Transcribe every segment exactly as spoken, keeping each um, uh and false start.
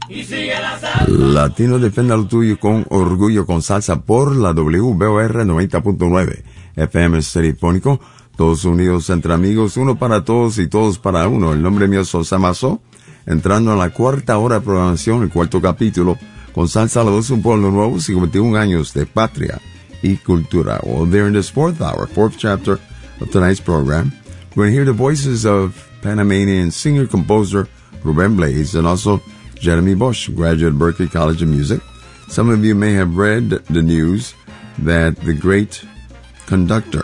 Latino, defienda lo tuyo con orgullo, con salsa por la W B O R noventa punto nueve F M Estereofónico. Todos unidos entre amigos, uno para todos y todos para uno. El nombre mío es Sosa Mazo, entrando a la cuarta hora de programación, el cuarto capítulo, con salsa a la voz, un pueblo nuevo, cincuenta y un años de patria y cultura. Well, they're in this fourth hour, fourth chapter of tonight's program. We're going to hear the voices of Panamanian singer-composer Ruben Blades and also Jeremy Bosch, graduate of Berklee College of Music. Some of you may have read the news that the great conductor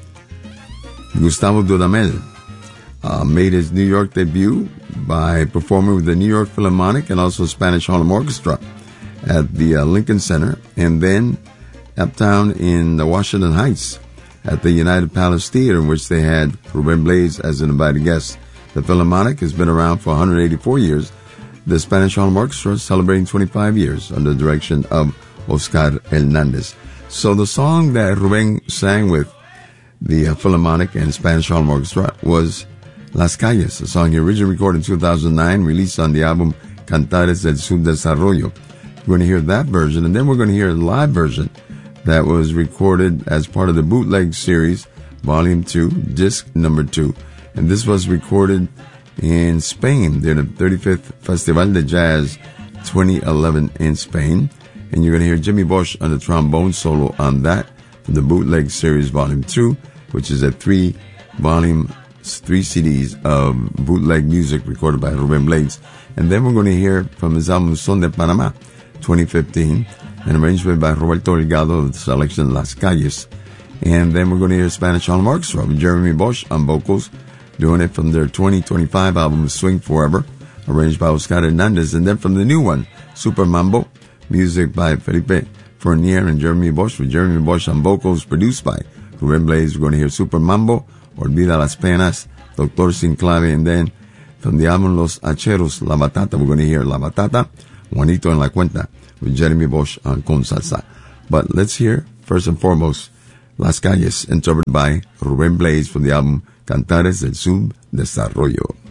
Gustavo Dudamel uh, made his New York debut by performing with the New York Philharmonic and also Spanish Harlem Orchestra at the uh, Lincoln Center, and then uptown in the Washington Heights at the United Palace Theater, in which they had Ruben Blades as an invited guest. The Philharmonic has been around for one hundred eighty-four years. The Spanish Harlem Orchestra is celebrating twenty-five years under the direction of Oscar Hernandez. So the song that Ruben sang with the uh, Philharmonic and Spanish Harlem Orchestra was Las Calles, a song he originally recorded in two thousand nine, released on the album Cantares del Subdesarrollo. We're going to hear that version, and then we're going to hear a live version that was recorded as part of the Bootleg Series, Volume two, Disc Number two. And this was recorded in Spain during the thirty-fifth Festival de Jazz twenty eleven in Spain. And you're going to hear Jimmy Bosch on the trombone solo on that from the Bootleg Series Volume two, which is a three volume, three C Ds of bootleg music recorded by Ruben Blades. And then we're going to hear from his album Son de Panamá, twenty fifteen, an arrangement by Roberto Delgado of the selection Las Calles. And then we're going to hear Spanish Harlem Orchestra with Jeremy Bosch on vocals, doing it from their twenty twenty-five album Swing Forever, arranged by Oscar Hernandez. And then from the new one, Super Mambo, music by Felipe Fournier and Jeremy Bosch, with Jeremy Bosch on vocals, produced by Ruben Blades. We're going to hear Super Mambo, Olvida las Penas, Doctor Sin Clave, and then from the album Los Hacheros, La Batata, we're going to hear La Batata, Juanito en la Cuenta, with Jeremy Bosch on Con Salsa. But let's hear, first and foremost, Las Calles, interpreted by Ruben Blades from the album Cantares del Subdesarrollo.